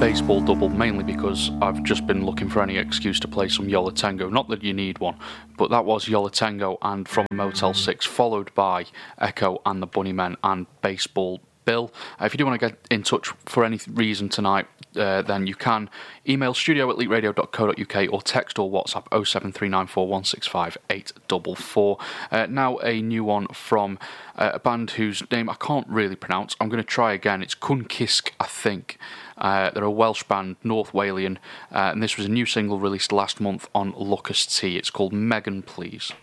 baseball double, mainly because I've just been looking for any excuse to play some Yo La Tengo. Not that you need one, but that was Yo La Tengo and From Motel 6, followed by Echo and the Bunnymen and Baseball Bill. If you do want to get in touch for any reason tonight, then you can email studio@leakradio.co.uk or text or WhatsApp 07394165844. Now a new one from a band whose name I can't really pronounce. I'm going to try again. It's Kunkisk, I think. They're a Welsh band, North Walian, and this was a new single released last month on Locust Tea. It's called Megan Please.